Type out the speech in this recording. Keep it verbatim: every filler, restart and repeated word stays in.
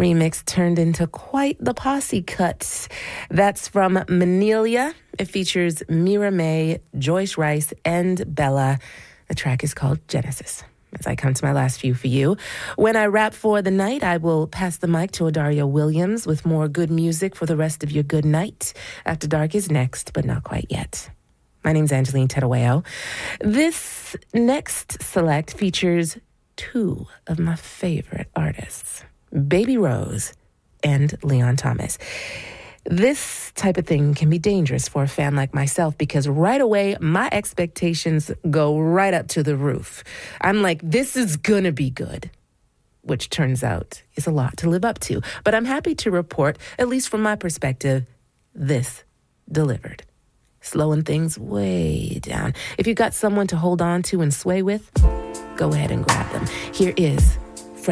remix turned into quite the posse cut. That's from Manelia. It features Mira May, Joyce Rice, and Bella. The track is called Genesis. As I come to my last few for you, when I wrap for the night, I will pass the mic to Adaria Williams with more good music for the rest of your good night. After Dark is next, but not quite yet. My name's Angeline Tedaweo. This next select features two of my favorite artists, Baby Rose and Leon Thomas. This type of thing can be dangerous for a fan like myself because right away, my expectations go right up to the roof. I'm like, this is gonna be good, which turns out is a lot to live up to. But I'm happy to report, at least from my perspective, this delivered. Slowing things way down. If you've got someone to hold on to and sway with, go ahead and grab them. Here is